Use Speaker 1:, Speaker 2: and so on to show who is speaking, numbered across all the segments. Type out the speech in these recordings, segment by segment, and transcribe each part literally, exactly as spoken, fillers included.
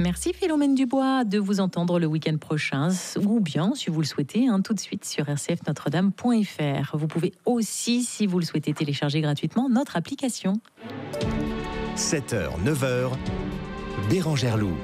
Speaker 1: Merci Philomène Dubois, de vous entendre le week-end prochain, ou bien, si vous le souhaitez, hein, tout de suite sur r c f notre dame point f r. Vous pouvez aussi, si vous le souhaitez, télécharger gratuitement notre application.
Speaker 2: sept heures, neuf heures, Bérangère Loup.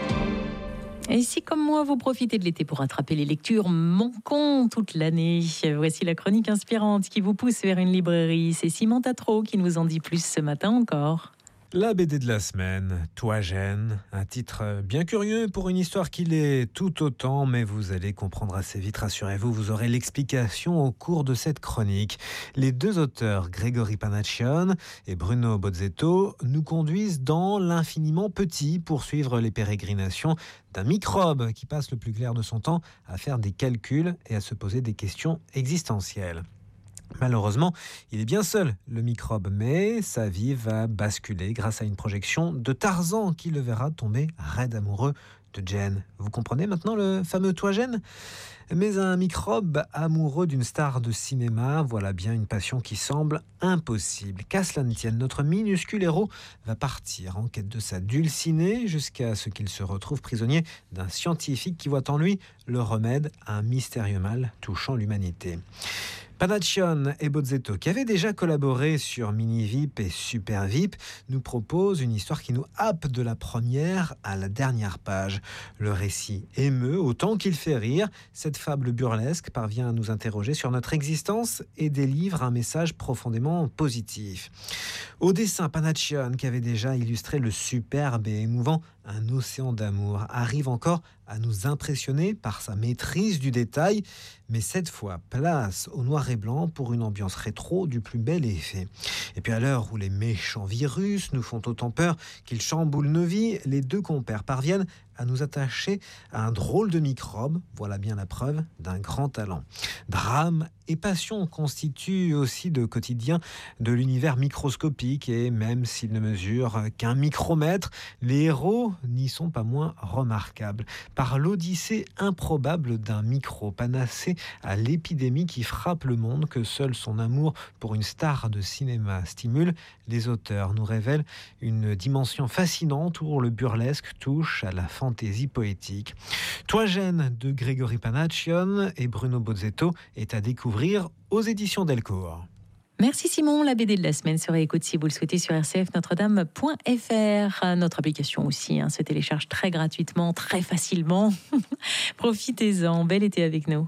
Speaker 1: Et si, comme moi, vous profitez de l'été pour rattraper les lectures manquant toute l'année, voici la chronique inspirante qui vous pousse vers une librairie. C'est Simon Tatro qui nous en dit plus ce matin encore.
Speaker 3: La B D de la semaine, Toi Gênes, un titre bien curieux pour une histoire qui l'est tout autant, mais vous allez comprendre assez vite, rassurez-vous, vous aurez l'explication au cours de cette chronique. Les deux auteurs, Grégory Panaccione et Bruno Bozzetto, nous conduisent dans l'infiniment petit pour suivre les pérégrinations d'un microbe qui passe le plus clair de son temps à faire des calculs et à se poser des questions existentielles. Malheureusement, il est bien seul, le microbe, mais sa vie va basculer grâce à une projection de Tarzan qui le verra tomber raide amoureux de Jane. Vous comprenez maintenant le fameux Toi Gênes ? Mais un microbe amoureux d'une star de cinéma, voilà bien une passion qui semble impossible. Qu'à cela ne tienne, notre minuscule héros va partir en quête de sa dulcinée jusqu'à ce qu'il se retrouve prisonnier d'un scientifique qui voit en lui le remède à un mystérieux mal touchant l'humanité. Panaccione et Bozzetto, qui avaient déjà collaboré sur Mini V I P et Super V I P, nous proposent une histoire qui nous happe de la première à la dernière page. Le récit émeut autant qu'il fait rire. Cette fable burlesque parvient à nous interroger sur notre existence et délivre un message profondément positif. Au dessin, Panaccione, qui avait déjà illustré le superbe et émouvant Un océan d'amour, arrive encore à nous impressionner par sa maîtrise du détail, mais cette fois, place au noir et blanc pour une ambiance rétro du plus bel effet. Et puis à l'heure où les méchants virus nous font autant peur qu'ils chamboulent nos vies, les deux compères parviennent à nous attacher à un drôle de microbe, voilà bien la preuve d'un grand talent. Drame et passion constituent aussi le quotidien de l'univers microscopique, et même s'ils ne mesurent qu'un micromètre, les héros n'y sont pas moins remarquables. Par l'odyssée improbable d'un microbe panacé à l'épidémie qui frappe le monde, que seul son amour pour une star de cinéma stimule, les auteurs nous révèlent une dimension fascinante où le burlesque touche à la fantaisie poétique. Toi Gênes de Grégory Panaccione et Bruno Bozzetto est à découvrir aux éditions Delcourt.
Speaker 1: Merci Simon, la B D de la semaine sera écoute si vous le souhaitez sur r c f notre dame point f r. Notre application aussi hein, se télécharge très gratuitement, très facilement. Profitez-en, bel été avec nous.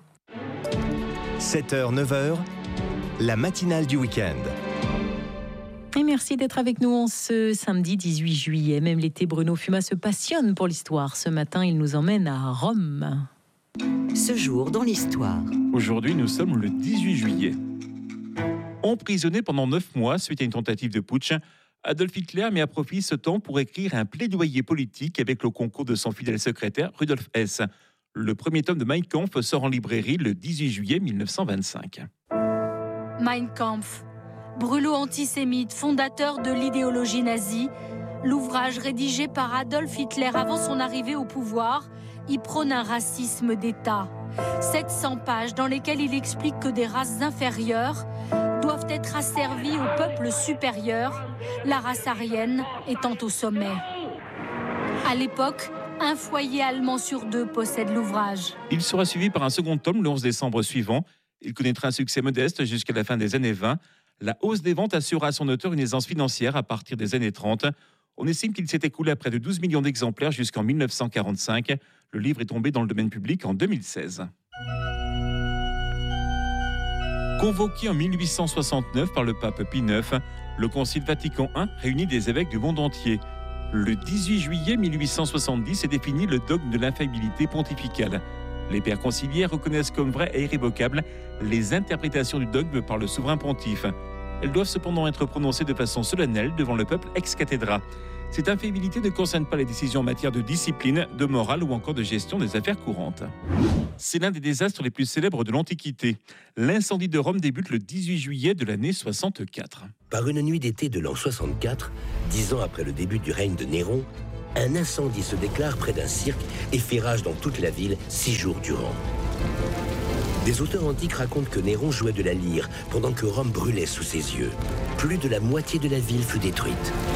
Speaker 2: sept heures, neuf heures, la matinale du week-end.
Speaker 1: Et merci d'être avec nous en ce samedi dix-huit juillet. Même l'été, Bruno Fuma se passionne pour l'histoire. Ce matin, il nous emmène à Rome.
Speaker 4: Ce jour dans l'histoire.
Speaker 5: Aujourd'hui, nous sommes le dix-huit juillet. Emprisonné pendant neuf mois suite à une tentative de putsch, Adolf Hitler met à profit ce temps pour écrire un plaidoyer politique avec le concours de son fidèle secrétaire Rudolf Hess. Le premier tome de Mein Kampf sort en librairie le dix-huit juillet mille neuf cent vingt-cinq.
Speaker 6: Mein Kampf, brûlot antisémite, fondateur de l'idéologie nazie, l'ouvrage rédigé par Adolf Hitler avant son arrivée au pouvoir, y prône un racisme d'État. sept cents pages dans lesquelles il explique que des races inférieures doivent être asservies au peuple supérieur, la race aryenne étant au sommet. À l'époque, un foyer allemand sur deux possède l'ouvrage.
Speaker 5: Il sera suivi par un second tome le onze décembre suivant. Il connaîtra un succès modeste jusqu'à la fin des années vingt. La hausse des ventes assura à son auteur une aisance financière à partir des années trente. On estime qu'il s'est écoulé à près de douze millions d'exemplaires jusqu'en mille neuf cent quarante-cinq. Le livre est tombé dans le domaine public en deux mille seize. Convoqué en mille huit cent soixante-neuf par le pape Pie neuf, le Concile Vatican un réunit des évêques du monde entier. Le dix-huit juillet mille huit cent soixante-dix est défini le dogme de l'infaillibilité pontificale. Les pères conciliaires reconnaissent comme vraies et irrévocables les interprétations du dogme par le souverain pontife. Elles doivent cependant être prononcées de façon solennelle devant le peuple ex cathedra. Cette infaillibilité ne concerne pas les décisions en matière de discipline, de morale ou encore de gestion des affaires courantes. C'est l'un des désastres les plus célèbres de l'Antiquité. L'incendie de Rome débute le dix-huit juillet de l'année soixante-quatre.
Speaker 7: Par une nuit d'été de l'an soixante-quatre, dix ans après le début du règne de Néron, un incendie se déclare près d'un cirque et fait rage dans toute la ville six jours durant. Des auteurs antiques racontent que Néron jouait de la lyre pendant que Rome brûlait sous ses yeux. Plus de la moitié de la ville fut détruite.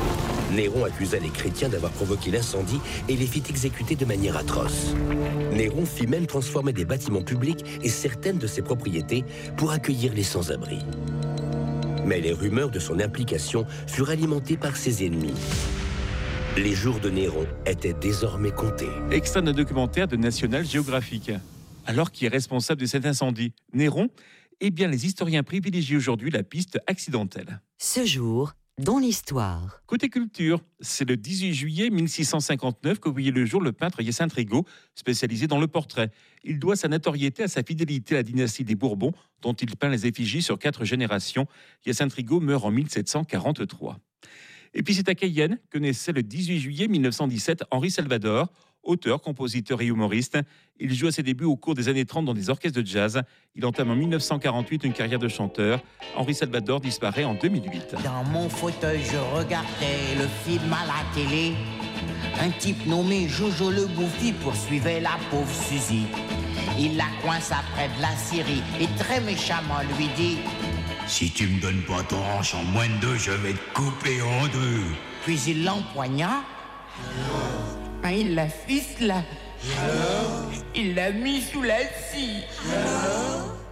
Speaker 7: Néron accusa les chrétiens d'avoir provoqué l'incendie et les fit exécuter de manière atroce. Néron fit même transformer des bâtiments publics et certaines de ses propriétés pour accueillir les sans-abri. Mais les rumeurs de son implication furent alimentées par ses ennemis. Les jours de Néron étaient désormais comptés.
Speaker 5: Extrait d'un documentaire de National Geographic. Alors qui est responsable de cet incendie? Néron? Eh bien, les historiens privilégient aujourd'hui la piste accidentelle.
Speaker 4: Ce jour, dans l'histoire.
Speaker 5: Côté culture, c'est le dix-huit juillet mille six cent cinquante-neuf que voyait le jour le peintre Hyacinthe Rigaud, spécialisé dans le portrait. Il doit sa notoriété à sa fidélité à la dynastie des Bourbons, dont il peint les effigies sur quatre générations. Hyacinthe Rigaud meurt en mille sept cent quarante-trois. Et puis c'est à Cayenne que naissait le dix-huit juillet mille neuf cent dix-sept Henri Salvador, auteur, compositeur et humoriste. Il joue à ses débuts au cours des années trente dans des orchestres de jazz. Il entame en mille neuf cent quarante-huit une carrière de chanteur. Henri Salvador disparaît en deux mille huit.
Speaker 8: Dans mon fauteuil, je regardais le film à la télé. Un type nommé Jojo le Bouffi poursuivait la pauvre Suzy. Il la coince après de la Syrie et très méchamment lui dit:
Speaker 9: si tu me donnes pas ton hanche en moins de deux, je vais te couper en deux.
Speaker 8: Puis il l'empoigna. Ah, il la ficelé. Il l'a mis sous la scie.